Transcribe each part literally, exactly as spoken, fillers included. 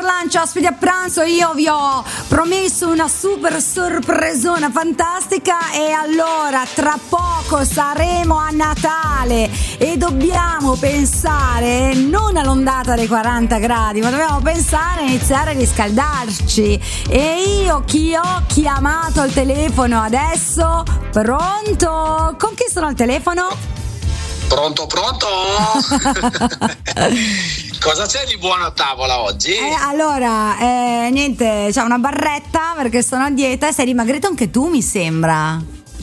lancio ospiti a pranzo. Io vi ho promesso una super sorpresona fantastica e allora tra poco saremo a Natale e dobbiamo pensare non all'ondata dei quaranta gradi, ma dobbiamo pensare a iniziare a riscaldarci. E io chi ho chiamato al telefono adesso? Pronto? Con chi sono al telefono? Pronto, pronto? Cosa c'è di buono a tavola oggi? Eh, allora, eh, niente, c'è una barretta perché sono a dieta e sei dimagrito anche tu, mi sembra.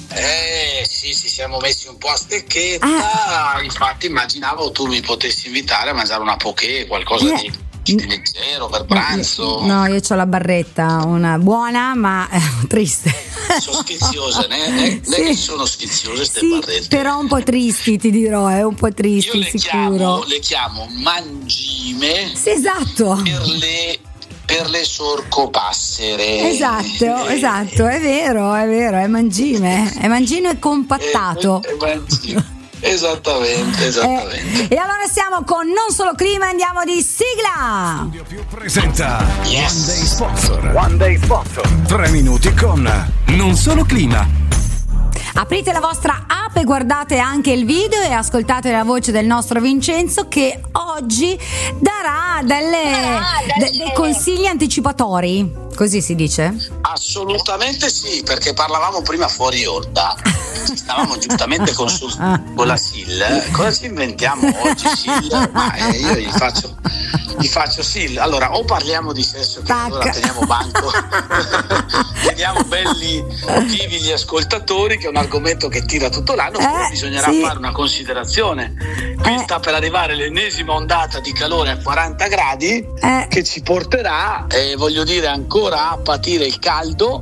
Eh sì, ci siamo messi un po' a stecchetta, ah. Infatti immaginavo tu mi potessi invitare a mangiare una poké, qualcosa eh. di... leggero per pranzo. No, io ho la barretta, una buona ma eh, triste. Sono sfiziose, né? né? Sì. Che sono sfiziose queste sì, barrette. Però un po' tristi, ti dirò, è un po' tristi. Io le sicuro. Chiamo, le chiamo mangime. Sì, esatto. Per le per le sorcopassere. Esatto, eh, esatto, è vero, è vero, è mangime, è mangime compattato. È, è mangime. Esattamente, esattamente. Eh, e allora siamo con Non Solo Clima, andiamo di sigla. Studio Più presenta yes. One Day Sponsor. One Day Sponsor. Tre minuti con Non Solo Clima. Aprite la vostra app e guardate anche il video e ascoltate la voce del nostro Vincenzo che oggi darà delle, ah, de, dei consigli anticipatori, così si dice? Assolutamente sì, perché parlavamo prima fuori onda, stavamo giustamente consultando con la Sil, cosa ci inventiamo oggi Sil? Ma eh, io gli faccio, gli faccio Sil, allora o parliamo di sesso che Tac. Allora teniamo banco, teniamo belli vivi gli ascoltatori che è un argomento che tira tutto l'anno, eh, poi bisognerà sì. fare una considerazione. Qui eh. sta per arrivare l'ennesima ondata di calore a quaranta gradi eh. che ci porterà, eh, voglio dire, ancora a patire il caldo,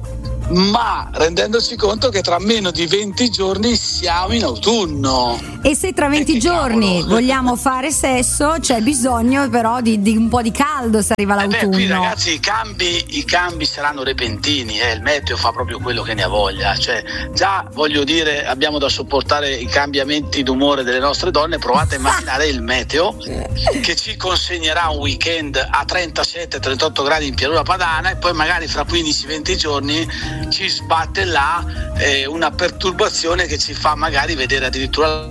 ma rendendoci conto che tra meno di venti giorni siamo in autunno. E se tra venti giorni cavolo. vogliamo fare sesso, c'è bisogno però di, di un po' di caldo se arriva l'autunno. Eh beh, qui ragazzi i cambi, i cambi saranno repentini, eh. Il meteo fa proprio quello che ne ha voglia, cioè già voglio dire abbiamo da sopportare i cambiamenti d'umore delle nostre donne, provate a immaginare il meteo che ci consegnerà un weekend a trentasette trentotto gradi in pianura padana e poi magari fra quindici venti giorni ci sbatte là eh, una perturbazione che ci fa magari vedere addirittura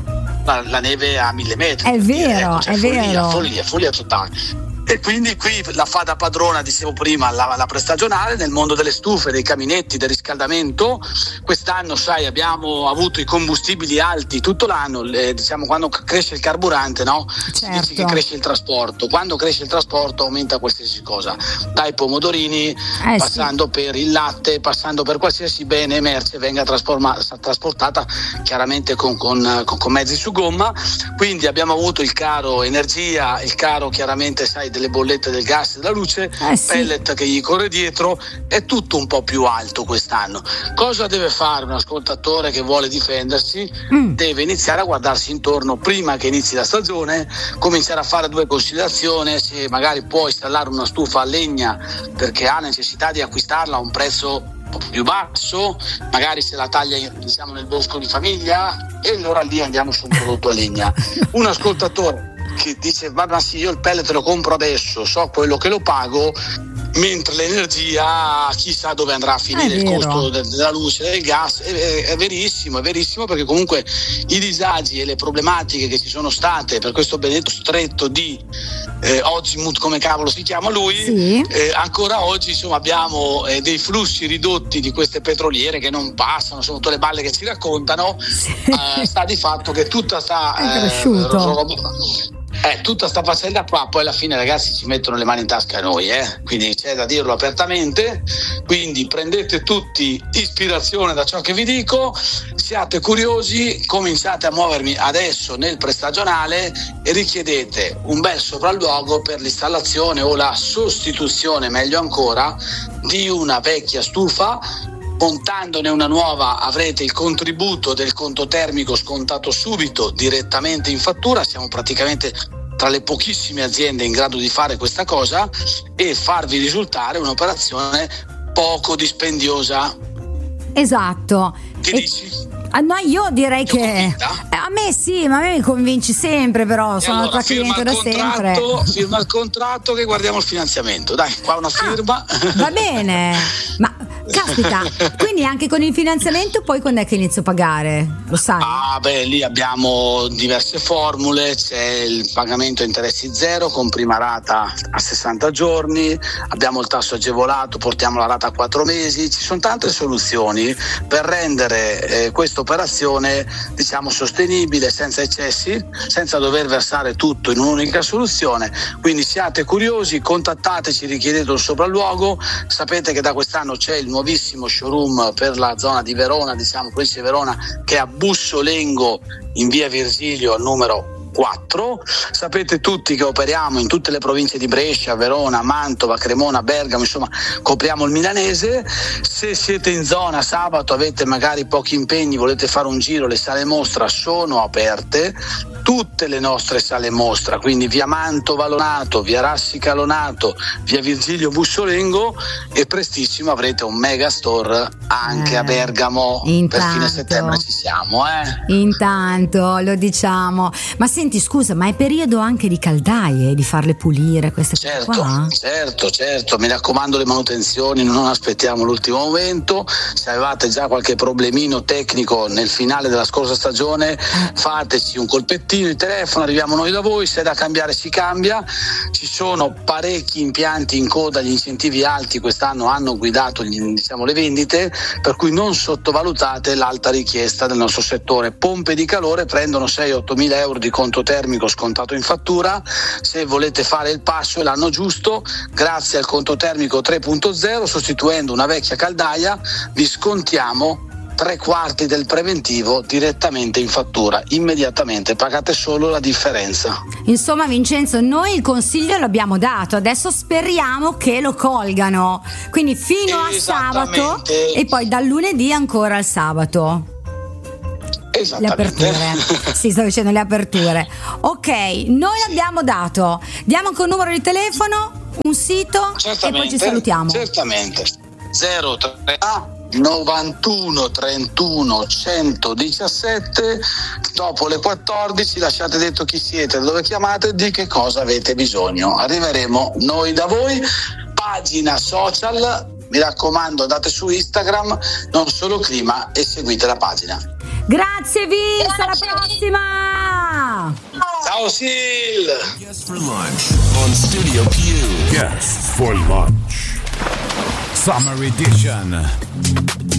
la, la neve a mille metri. È vero, ecco, cioè è follia, vero. Follia, follia totale. E quindi qui la fa da padrona, dicevo prima, la, la prestagionale nel mondo delle stufe, dei caminetti, del riscaldamento. Quest'anno, sai, abbiamo avuto i combustibili alti tutto l'anno, eh, diciamo quando cresce il carburante, no? Certo. Si dice che cresce il trasporto. Quando cresce il trasporto aumenta qualsiasi cosa, dai pomodorini, eh, passando sì. per il latte, passando per qualsiasi bene e merce venga trasforma- trasportata chiaramente con, con, con, con mezzi su gomma. Quindi abbiamo avuto il caro energia, il caro chiaramente, sai, delle bollette del gas e della luce, eh sì. pellet che gli corre dietro, è tutto un po' più alto quest'anno. Cosa deve fare un ascoltatore che vuole difendersi? Mm. Deve iniziare a guardarsi intorno prima che inizi la stagione, cominciare a fare due considerazioni: se magari può installare una stufa a legna perché ha necessità di acquistarla a un prezzo più basso, magari se la taglia diciamo nel bosco di famiglia, e allora lì andiamo su un prodotto a legna. Un ascoltatore che dice ma, ma sì, io il pellet lo compro adesso, so quello che lo pago, mentre l'energia chissà dove andrà a finire, il costo de- della luce e del gas. È, è, è verissimo, è verissimo, perché comunque i disagi e le problematiche che ci sono state per questo benedetto stretto di eh, Ozimut, come cavolo si chiama lui, sì. eh, ancora oggi insomma abbiamo eh, dei flussi ridotti di queste petroliere che non passano, sono tutte le balle che ci raccontano. Sì. Eh, sta di fatto che tutta sta è cresciuto. Eh, Eh, tutta sta faccenda qua poi alla fine ragazzi ci mettono le mani in tasca a noi, eh? Quindi c'è da dirlo apertamente, quindi prendete tutti ispirazione da ciò che vi dico, siate curiosi, cominciate a muovermi adesso nel prestagionale e richiedete un bel sopralluogo per l'installazione o la sostituzione, meglio ancora, di una vecchia stufa. Montandone una nuova avrete il contributo del conto termico scontato subito direttamente in fattura. Siamo praticamente tra le pochissime aziende in grado di fare questa cosa e farvi risultare un'operazione poco dispendiosa. Esatto. Che e, dici? Ah, no, io direi che eh, a me sì, ma a me mi convinci sempre, però e sono allora, tua cliente da sempre. Firma il contratto che guardiamo il finanziamento. Dai, qua una firma. Ah, va bene, ma caspita, quindi anche con il finanziamento poi quando è che inizio a pagare? Lo sai? Ah, beh, lì abbiamo diverse formule, c'è il pagamento a interessi zero con prima rata a sessanta giorni, abbiamo il tasso agevolato, portiamo la rata a quattro mesi, ci sono tante soluzioni per rendere eh, questa operazione diciamo sostenibile, senza eccessi, senza dover versare tutto in un'unica soluzione. Quindi siate curiosi, contattateci, richiedete un sopralluogo. Sapete che da quest'anno c'è il nuovissimo showroom per la zona di Verona, diciamo provincia di Verona, che è a Bussolengo in via Virgilio al numero quattro. Sapete tutti che operiamo in tutte le province di Brescia, Verona, Mantova, Cremona, Bergamo, insomma copriamo il milanese. Se siete in zona sabato, avete magari pochi impegni, volete fare un giro, le sale mostra sono aperte, tutte le nostre sale mostra, quindi via Mantova Lonato, via Rassica Lonato, via Virgilio Bussolengo, e prestissimo avrete un mega store anche eh, a Bergamo. Intanto, per fine settembre ci siamo, eh? Intanto lo diciamo. Ma senti, scusa, ma è periodo anche di caldaie, di farle pulire queste certo, cose qua? Certo, certo, mi raccomando le manutenzioni, non aspettiamo l'ultimo momento. Se avevate già qualche problemino tecnico nel finale della scorsa stagione, eh. fateci un colpettino di telefono, arriviamo noi da voi, se è da cambiare si cambia. Ci sono parecchi impianti in coda, gli incentivi alti quest'anno hanno guidato gli, diciamo, le vendite, per cui non sottovalutate l'alta richiesta del nostro settore. Pompe di calore prendono sei otto mila euro di conto termico scontato in fattura. Se volete fare il passo e l'anno giusto, grazie al conto termico tre punto zero, sostituendo una vecchia caldaia, vi scontiamo tre quarti del preventivo direttamente in fattura, immediatamente, pagate solo la differenza. Insomma, Vincenzo, noi il consiglio l'abbiamo dato, adesso speriamo che lo colgano, quindi fino a sabato e poi dal lunedì ancora al sabato. Le aperture, sì, sto dicendo le aperture. Ok, noi l'abbiamo dato, diamo anche un numero di telefono, un sito e poi ci salutiamo. Certamente. zero tre novantuno trentuno centodiciassette. Dopo le quattordici lasciate detto chi siete, da dove chiamate e di che cosa avete bisogno. Arriveremo noi da voi. Pagina social, mi raccomando, andate su Instagram, Non Solo Clima, e seguite la pagina. Grazie Vince, alla prossima. Ciao Sil. Guest for lunch on Studio Q. Guest for lunch. Summer edition.